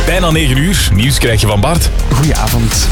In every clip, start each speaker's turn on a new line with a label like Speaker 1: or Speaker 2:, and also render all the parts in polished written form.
Speaker 1: Bijna 9 uur. Nieuws krijg je van Bart.
Speaker 2: Goedenavond.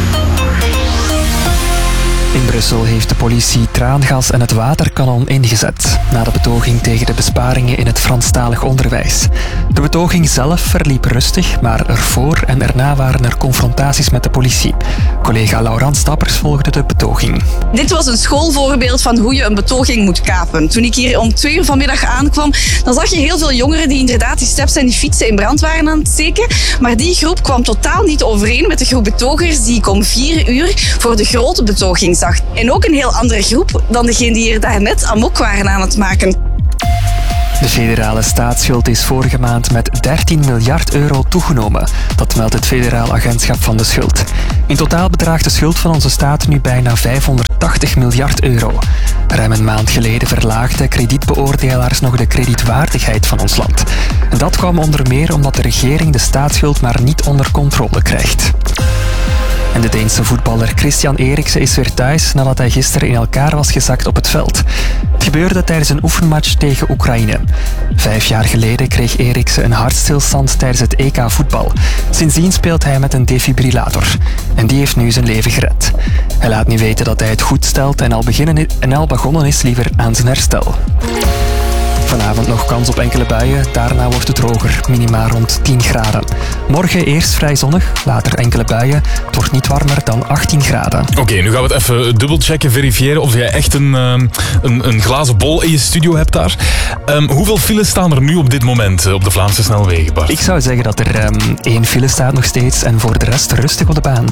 Speaker 2: In Brussel heeft de politie traangas en het waterkanon ingezet na de betoging tegen de besparingen in het Franstalig onderwijs. De betoging zelf verliep rustig, maar ervoor en erna waren er confrontaties met de politie. Collega Laurent Stappers volgde de betoging.
Speaker 3: Dit was een schoolvoorbeeld van hoe je een betoging moet kapen. Toen ik hier om 2 uur vanmiddag aankwam, dan zag je heel veel jongeren die inderdaad die steps en die fietsen in brand waren aan het steken. Maar die groep kwam totaal niet overeen met de groep betogers die ik om 4 uur voor de grote betoging zag. En ook een heel andere groep dan degene die hier daarnet amok waren aan het maken.
Speaker 2: De federale staatsschuld is vorige maand met 13 miljard euro toegenomen. Dat meldt het Federaal Agentschap van de Schuld. In totaal bedraagt de schuld van onze staat nu bijna 580 miljard euro. Ruim een maand geleden verlaagden kredietbeoordelaars nog de kredietwaardigheid van ons land. En dat kwam onder meer omdat de regering de staatsschuld maar niet onder controle krijgt. En de Deense voetballer Christian Eriksen is weer thuis nadat hij gisteren in elkaar was gezakt op het veld. Het gebeurde tijdens een oefenmatch tegen Oekraïne. 5 jaar geleden kreeg Eriksen een hartstilstand tijdens het EK voetbal. Sindsdien speelt hij met een defibrillator. En die heeft nu zijn leven gered. Hij laat nu weten dat hij het goed stelt en al begonnen is liever aan zijn herstel. Vanavond nog kans op enkele buien, daarna wordt het droger, minima rond 10 graden. Morgen eerst vrij zonnig, later enkele buien. Het wordt niet warmer dan 18 graden.
Speaker 1: Oké, nu gaan we het even dubbelchecken, verifiëren of jij echt een glazen bol in je studio hebt daar. Hoeveel files staan er nu op dit moment op de Vlaamse snelwegen, Bart?
Speaker 2: Ik zou zeggen dat er 1 file staat nog steeds en voor de rest rustig op de baan.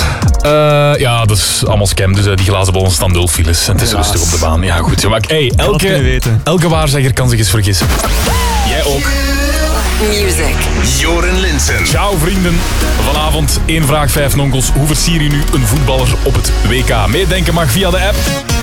Speaker 1: Ja, dat is allemaal scam, dus die glazen bollen staan 0 files. En het is rustig op de baan. Ja, goed. Maar hey, elke waarzegger kan zich eens vergissen. Jij ook.
Speaker 4: Music.
Speaker 5: Joren Linssen.
Speaker 1: Ciao vrienden. Vanavond 1 vraag 5 nonkels. Hoe versier je nu een voetballer op het WK? Meedenken mag via de app.